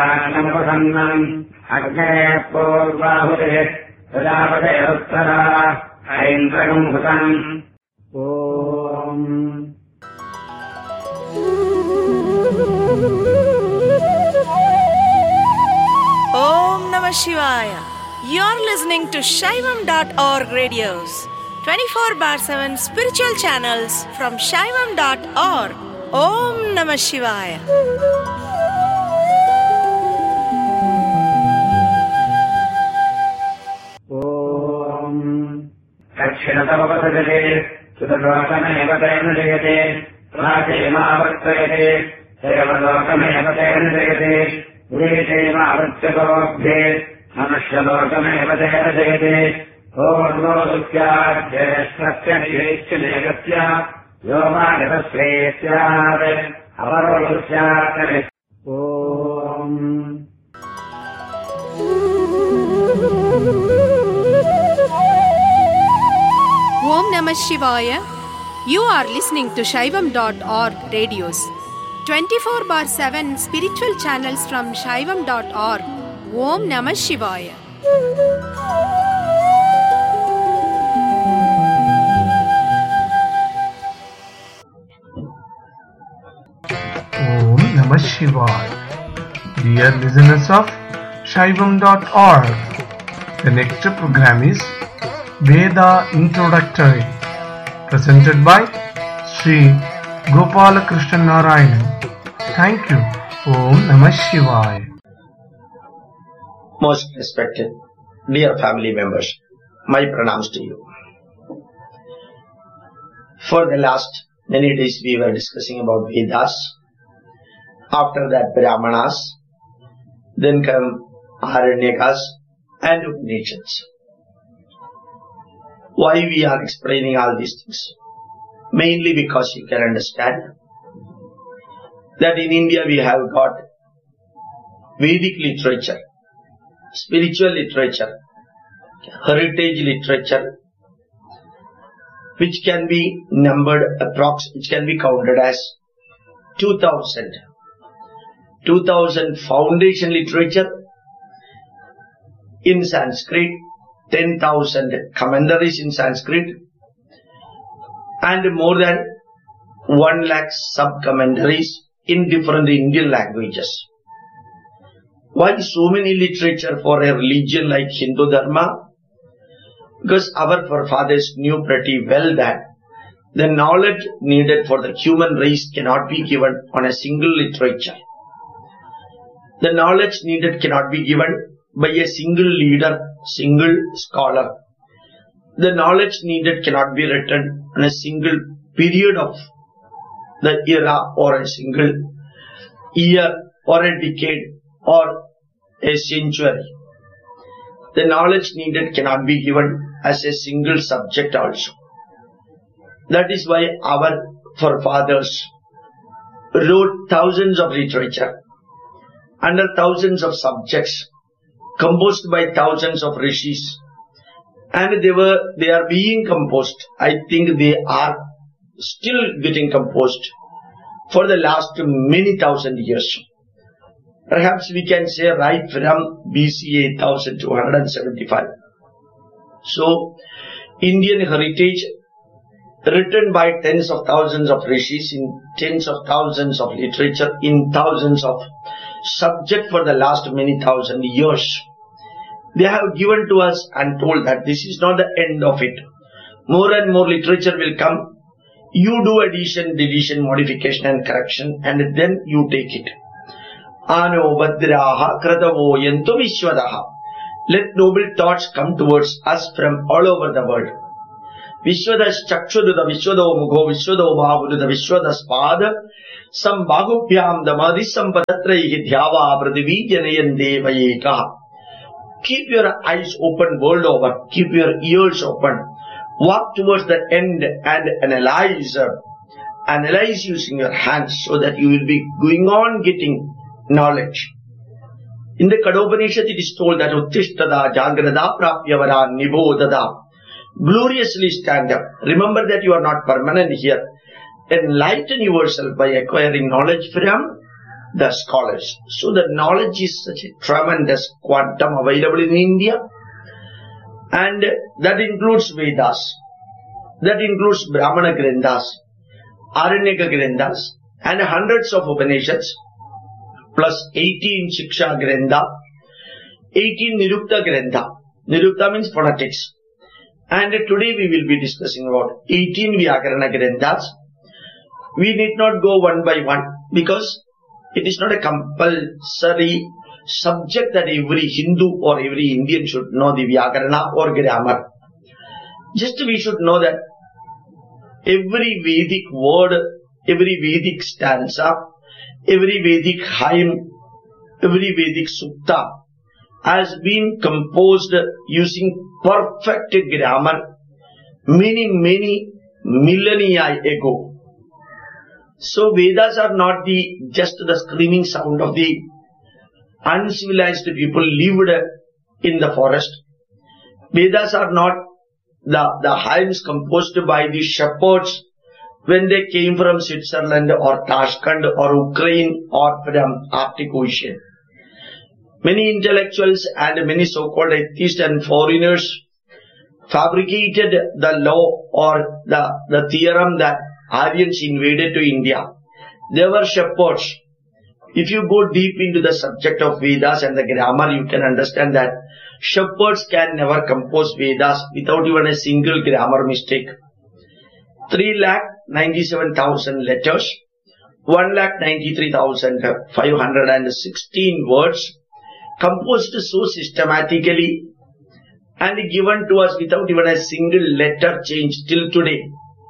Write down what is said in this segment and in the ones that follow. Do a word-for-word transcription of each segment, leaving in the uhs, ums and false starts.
नमपसन्नम् अग्ने पूर्वाहुते प्रजापते उत्तरा ऐन्द्रकम् हुतम् ओम् Om Namah Shivaya. You're listening to Shaivam dot org radios, twenty-four bar seven spiritual channels from Shaivam dot org. Om Namah Shivaya. दक्षिणतमपसजते सुतलोकमेव तेन जयते प्राचेमावर्तयते देवलोकमेव तेन जयते गुरेचैमावर्त्यतोऽभ्ये मनुष्यलोकमेव तेन जयते ओर्वोदुत्याज्येष्ठस्य निवेश्यदेकस्य व्योमागतस्ये स्यात् अवरोधु स्यात् ओम् Om Namah Shivaya. You are listening to Shaivam dot org radios, twenty-four bar seven spiritual channels from Shaivam dot org. Om Namah Shivaya. Om Namah Shivaya. Dear listeners of Shaivam dot org, the next program is Veda Introductory, presented by Sri Gopala Krishna Narayanan. Thank you. Om Namah Shivaya. Most respected, dear family members, my pranams to you. For the last many days we were discussing about Vedas. After that Brahmanas, then come Aranyakas and Upanishads. Why we are explaining all these things? Mainly because you can understand that in India we have got Vedic literature, spiritual literature, heritage literature, which can be numbered approx, which can be counted as two thousand. two thousand foundation literature in Sanskrit, ten thousand commentaries in Sanskrit, and more than one lakh sub-commentaries in different Indian languages. Why so many literature for a religion like Hindu Dharma? Because our forefathers knew pretty well that the knowledge needed for the human race cannot be given on a single literature. The knowledge needed cannot be given by a single leader, single scholar. The knowledge needed cannot be written on a single period of the era or a single year or a decade or a century. The knowledge needed cannot be given as a single subject also. That is why our forefathers wrote thousands of literature under thousands of subjects, composed by thousands of rishis, and they were they are being composed. I think they are still getting composed for the last many thousand years. Perhaps we can say right from B C A one thousand two hundred seventy-five. So, Indian heritage written by tens of thousands of rishis in tens of thousands of literature in thousands of subject for the last many thousand years. They have given to us and told that this is not the end of it. More and more literature will come. You do addition, deletion, modification and correction, and then you take it. Ano badraha kratavo yantu vishwadaha. Let noble thoughts come towards us from all over the world. Vishwadas chakshududa vishwado mugho vishwado bahududa vishwadas pada sambahubhyam damadi sampadatraihi dhyava pradivi janayan devayekaha. Keep your eyes open world over. Keep your ears open. Walk towards the end and analyze. Analyze using your hands so that you will be going on getting knowledge. In the Kadopanishad it is told that Uttishtada Jagrada Prapyavara Nibodada. Gloriously stand up. Remember that you are not permanent here. Enlighten yourself by acquiring knowledge from the scholars. So the knowledge is such a tremendous quantum available in India, and that includes Vedas, that includes Brahmana Granthas, Aranyaka Granthas, and hundreds of Upanishads, plus eighteen Shiksha Grantha, eighteen Nirukta Grantha. Nirukta means phonetics. And today we will be discussing about eighteen Vyakarana Granthas. We need not go one by one because it is not a compulsory subject that every Hindu or every Indian should know the Vyakarana or grammar. Just we should know that every Vedic word, every Vedic stanza, every Vedic hymn, every Vedic sukta has been composed using perfect grammar many, many millennia ago. So Vedas are not the just the screaming sound of the uncivilized people lived in the forest. Vedas are not the, the hymns composed by the shepherds when they came from Switzerland or Tashkent or Ukraine or from Arctic Ocean. Many intellectuals and many so-called atheists and foreigners fabricated the law or the, the theorem that Aryans invaded to India. They were shepherds. If you go deep into the subject of Vedas and the grammar, you can understand that shepherds can never compose Vedas without even a single grammar mistake. three lakh ninety-seven thousand letters, one lakh ninety-three thousand five hundred sixteen words, composed so systematically and given to us without even a single letter change till today.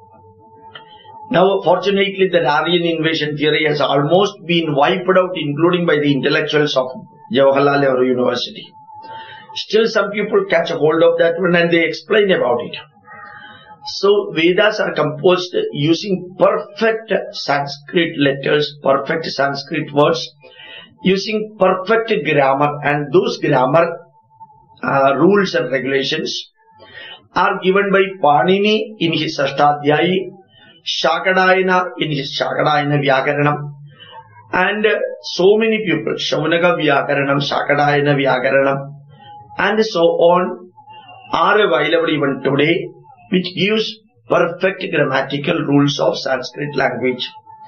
Now, fortunately, the Aryan invasion theory has almost been wiped out, including by the intellectuals of Jawaharlal Nehru University. Still, some people catch a hold of that one and they explain about it. So, Vedas are composed using perfect Sanskrit letters, perfect Sanskrit words, using perfect grammar, and those grammar uh, rules and regulations are given by Panini in his Ashtadhyayi, Shakadayana in his Shakadayana Vyakaranam, and so many people, Shaunaka Vyakaranam, Shakadayana Vyakaranam, and so on, are available even today, which gives perfect grammatical rules of Sanskrit language.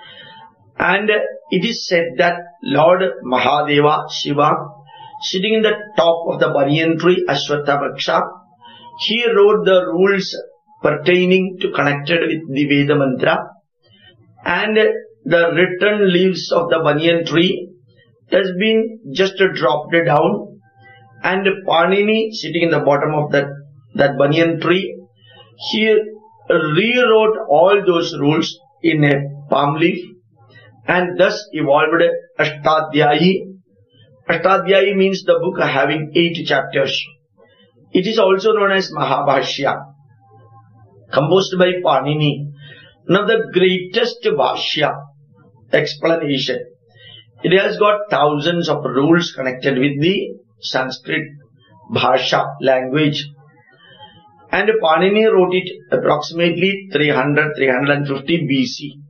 And it is said that Lord Mahadeva, Shiva, sitting in the top of the banyan tree, Ashwatha Vriksha, he wrote the rules pertaining to connected with the Veda mantra, and the written leaves of the banyan tree has been just dropped down, and Panini, sitting in the bottom of that, that banyan tree, he rewrote all those rules in a palm leaf, and thus evolved Ashtadhyayi. Ashtadhyayi means the book having eight chapters. It is also known as Mahabhashya, composed by Panini, one of the greatest Bhashya explanation. It has got thousands of rules connected with the Sanskrit Bhasha language. And Panini wrote it approximately three hundred to three fifty B C.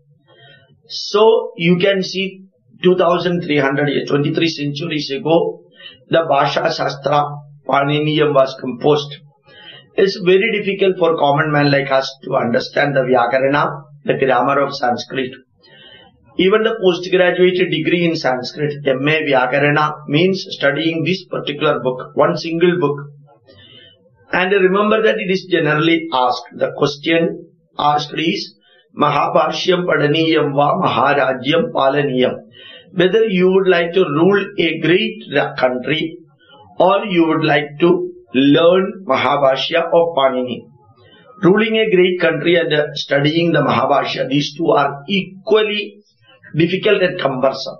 So you can see two thousand three hundred years, twenty-three centuries ago, the Bhasha Shastra Paniniyam was composed. It's very difficult for common man like us to understand the Vyakarana, the grammar of Sanskrit. Even the postgraduate degree in Sanskrit, M A Vyakarana, means studying this particular book, one single book. And remember that it is generally asked, the question asked is, Mahabhashyam Padaniyam va Maharajyam Palaniyam. Whether you would like to rule a great country or you would like to learn Mahabhashya of Panini. Ruling a great country and uh, studying the Mahabhashya, these two are equally difficult and cumbersome.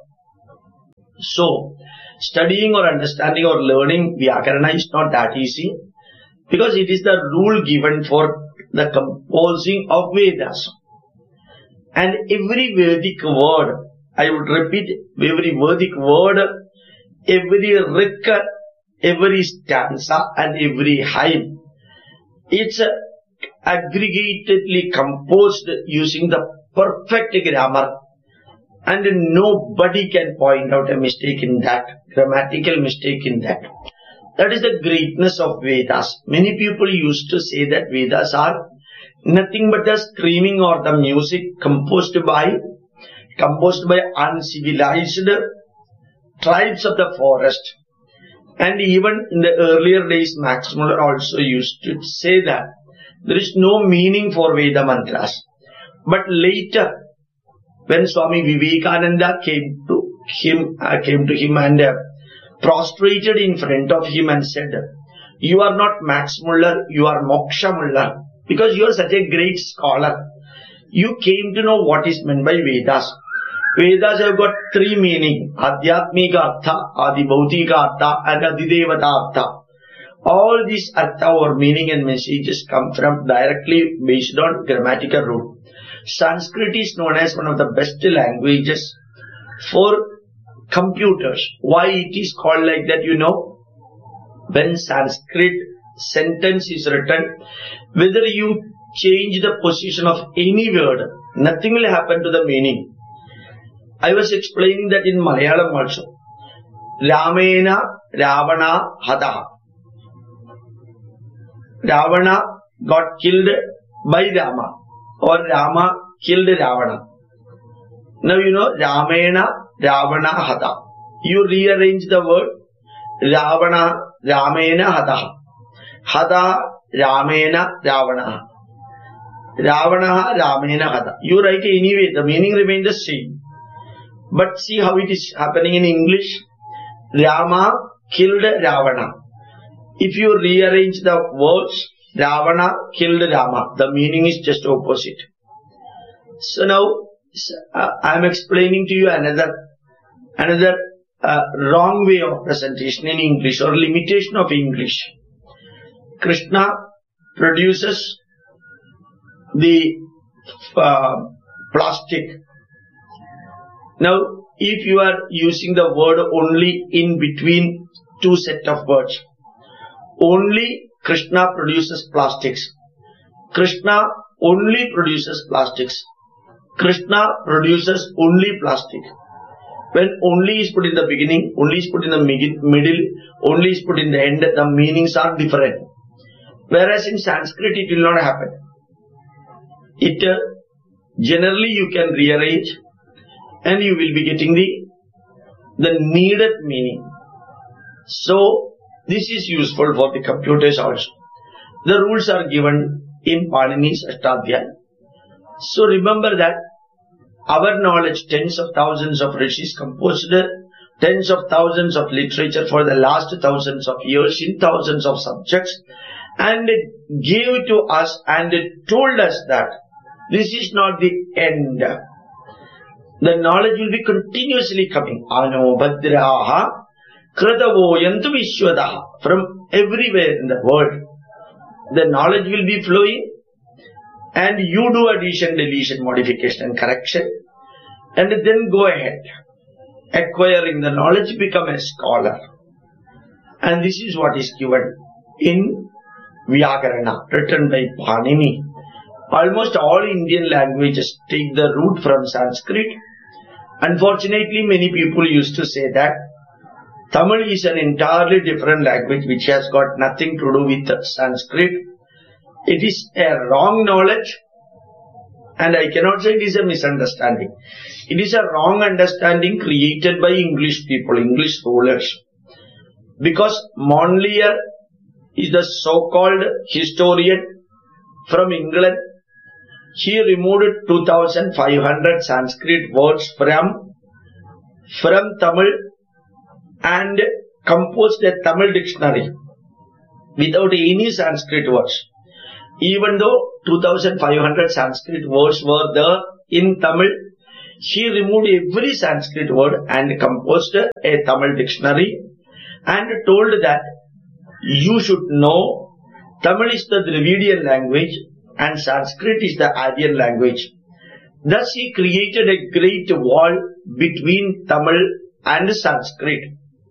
So, studying or understanding or learning Vyakarana is not that easy, because it is the rule given for the composing of Vedas. And every Vedic word, I would repeat, every Vedic word, every rik, every stanza and every hymn, it's aggregatedly composed using the perfect grammar And nobody can point out a mistake in that, grammatical mistake in that. That is the greatness of Vedas. Many people used to say that Vedas are nothing but the screaming or the music composed by composed by uncivilized tribes of the forest. And even in the earlier days, Max Muller also used to say that there is no meaning for Veda mantras. But later, when Swami Vivekananda came to him, uh, came to him and uh, prostrated in front of him and said, "You are not Max Muller, you are Moksha Muller, because you are such a great scholar. You came to know what is meant by Vedas." Vedas have got three meaning: Adhyatmika Artha, Adibhautika Artha, and Adidevata Artha. All these Artha or meaning and messages come from directly based on grammatical rule. Sanskrit is known as one of the best languages for computers. Why it is called like that, you know? When Sanskrit sentence is written, whether you change the position of any word, nothing will happen to the meaning. I was explaining that in Malayalam also. Ramena Ravana Hadaha. Ravana got killed by Rama, or Rama killed Ravana. Now you know Ramena Ravana Hada. You rearrange the word Ravana Ramena Hadaha. Hada Ramena Ravana. Ravana Ramena Hada. You write anyway, the meaning remains the same. But see how it is happening in English. Rama killed Ravana. If you rearrange the words, Ravana killed Rama, the meaning is just opposite. So now, uh, I am explaining to you another, another uh, wrong way of presentation in English, or limitation of English. Krishna produces the uh, plastic. Now, if you are using the word only in between two set of words, only Krishna produces plastics. Krishna only produces plastics. Krishna produces only plastic. When only is put in the beginning, only is put in the middle, only is put in the end, the meanings are different. Whereas in Sanskrit it will not happen. It uh, generally you can rearrange and you will be getting the, the needed meaning. So, this is useful for the computers also. The rules are given in Panini's Ashtadhyaya. So remember that our knowledge, tens of thousands of rishis composed tens of thousands of literature for the last thousands of years in thousands of subjects, and gave to us and told us that this is not the end. The knowledge will be continuously coming. Ano Bhadraha Kratavoyantu Vishwadaha. From everywhere in the world, the knowledge will be flowing, and you do addition, deletion, modification and correction, and then go ahead, acquiring the knowledge, become a scholar. And this is what is given in Vyakarana, written by Panini. Almost all Indian languages take the root from Sanskrit. Unfortunately, many people used to say that Tamil is an entirely different language which has got nothing to do with Sanskrit. It is a wrong knowledge, and I cannot say it is a misunderstanding. It is a wrong understanding created by English people, English scholars. Because Monlier is the so-called historian from England. He removed two thousand five hundred Sanskrit words from, from Tamil and composed a Tamil dictionary without any Sanskrit words. Even though two thousand five hundred Sanskrit words were there in Tamil, he removed every Sanskrit word and composed a Tamil dictionary and told that you should know Tamil is the Dravidian language and Sanskrit is the Aryan language. Thus he created a great wall between Tamil and Sanskrit.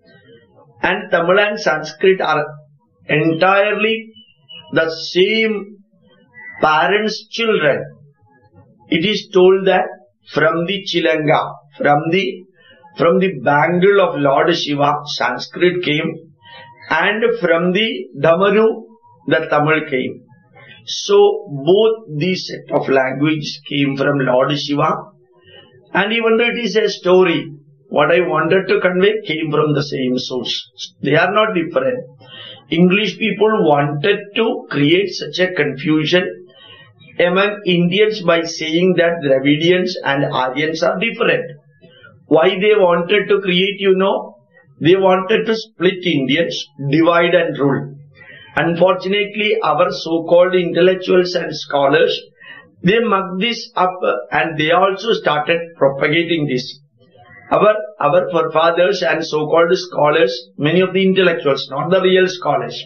And Tamil and Sanskrit are entirely the same parents' children. It is told that from the Chilanga, From the, from the bangle of Lord Shiva, Sanskrit came, and from the Damaru, the Tamil came. So both these set of languages came from Lord Shiva, and even though it is a story, what I wanted to convey came from the same source. They are not different. English people wanted to create such a confusion among Indians by saying that Dravidians and Aryans are different. Why they wanted to create, you know? They wanted to split Indians, divide and rule. Unfortunately, our so-called intellectuals and scholars, they mucked this up and they also started propagating this. Our, our forefathers and so-called scholars, many of the intellectuals, not the real scholars,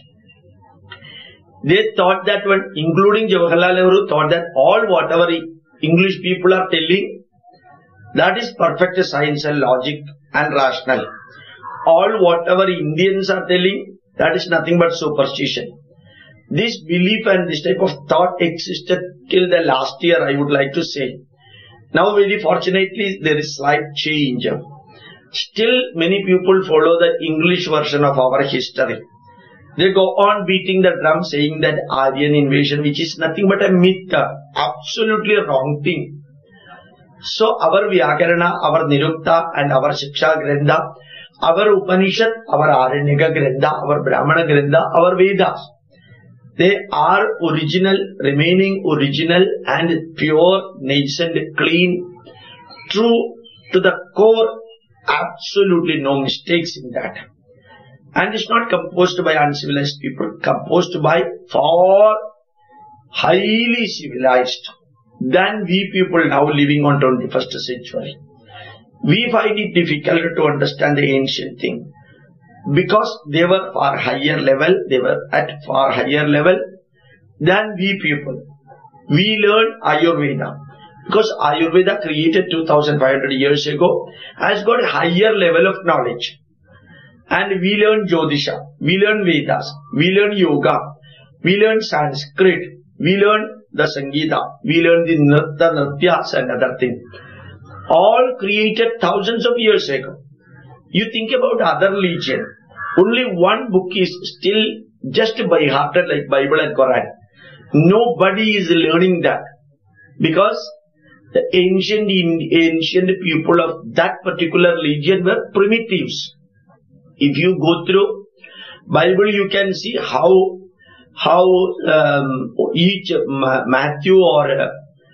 they thought that when, including Jawaharlal Nehru, thought that all whatever English people are telling, that is perfect science and logic and rational. All whatever Indians are telling, that is nothing but superstition. This belief and this type of thought existed till the last year, I would like to say. Now very fortunately there is slight change. Still many people follow the English version of our history. They go on beating the drum saying that Aryan invasion, which is nothing but a myth, absolutely wrong thing. So our Vyakarana, our Nirukta and our Shiksha Grantha, our Upanishad, our Aranyaka Grantha, our Brahmana Grantha, our Vedas, they are original, remaining original and pure, nascent, clean, true to the core, absolutely no mistakes in that. And it's not composed by uncivilized people, composed by far highly civilized than we people now living on twenty-first century. We find it difficult to understand the ancient thing because they were far higher level, they were at far higher level than we people. We learn Ayurveda because Ayurveda created two thousand five hundred years ago has got a higher level of knowledge. And we learn Jyotisha, we learn Vedas, we learn Yoga, we learn Sanskrit, we learn the Sangeeta, we learn the Nritta, Nrityas and other things. All created thousands of years ago. You think about other religion, only one book is still just by hearted like Bible and Quran. Nobody is learning that because the ancient, ancient people of that particular religion were primitives. If you go through Bible, you can see how how um, each Matthew or uh,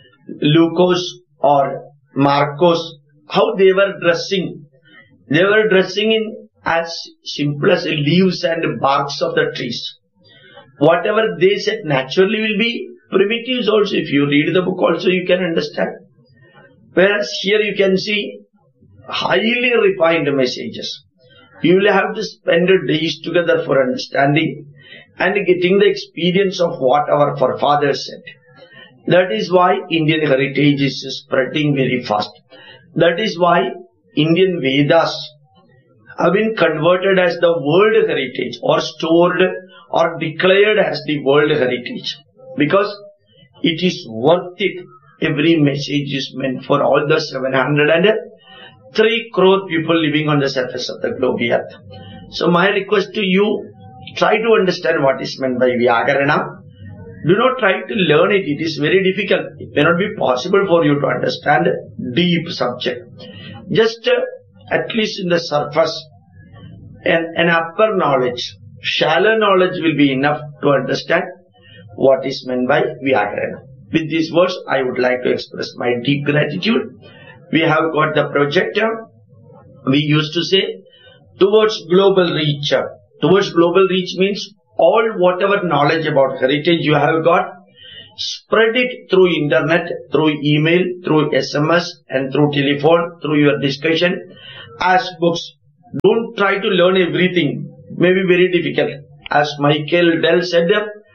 Lucas or Marcos, how they were dressing. They were dressing in as simple as leaves and barks of the trees. Whatever they said naturally will be primitives also. If you read the book also you can understand. Whereas here you can see highly refined messages. You will have to spend days together for understanding and getting the experience of what our forefathers said. That is why Indian heritage is spreading very fast. That is why Indian Vedas have been converted as the world heritage or stored or declared as the world heritage. Because it is worth it. Every message is meant for all the seven hundred three crore people living on the surface of the globe earth. So my request to you, try to understand what is meant by Vyakarana. Do not try to learn it. It is very difficult. It may not be possible for you to understand deep subject. Just uh, at least in the surface, an, an upper knowledge, shallow knowledge will be enough to understand what is meant by Vyakarana. With these words, I would like to express my deep gratitude. We have got the projector. We used to say towards global reach. Towards global reach means all whatever knowledge about heritage you have got, spread it through internet, through email, through S M S and through telephone, through your discussion, as books. Don't try to learn everything. May be very difficult. As Michael Dell said,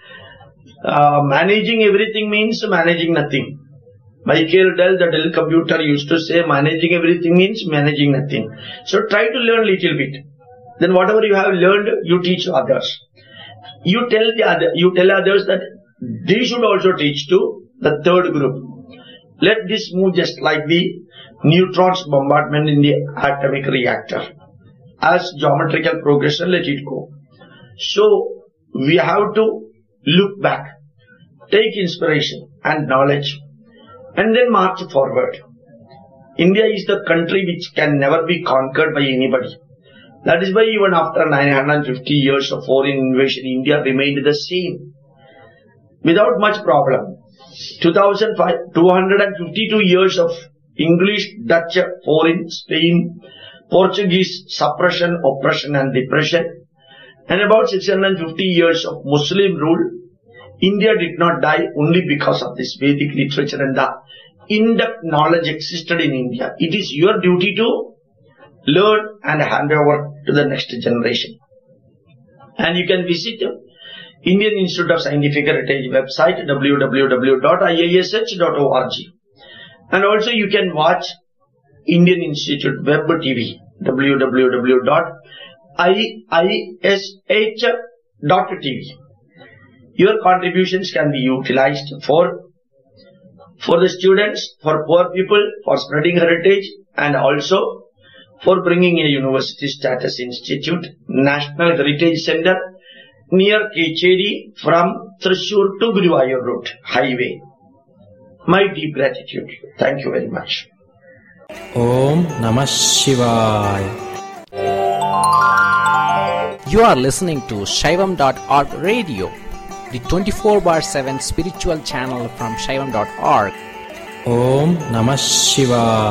uh, managing everything means managing nothing. Michael Dell, the Dell computer, used to say managing everything means managing nothing. So try to learn little bit. Then whatever you have learned, you teach others. You tell the other, you tell others that they should also teach to the third group. Let this move just like the neutrons bombardment in the atomic reactor. As geometrical progression, let it go. So, we have to look back, take inspiration and knowledge, and then march forward. India is the country which can never be conquered by anybody. That is why even after nine hundred fifty years of foreign invasion, India remained the same, without much problem. two thousand five, two hundred fifty-two years of English, Dutch, foreign, Spain, Portuguese suppression, oppression and depression, and about six hundred fifty years of Muslim rule. India did not die only because of this Vedic literature and the in-depth knowledge existed in India. It is your duty to learn and hand over to the next generation. And you can visit Indian Institute of Scientific Heritage website w w w dot i i s h dot org, and also you can watch Indian Institute Web T V w w w dot i i s h dot t v. Your contributions can be utilized for for the students, for poor people, for spreading heritage, and also for bringing a university status institute, National Heritage Center near Kecheri from Thrissur to Guruvayur Road Highway. My deep gratitude. Thank you very much. Om Namah Shivaya. You are listening to Shaivam dot org radio, the twenty-four bar seven spiritual channel from Shaivam dot org. Om Namah Shivaya.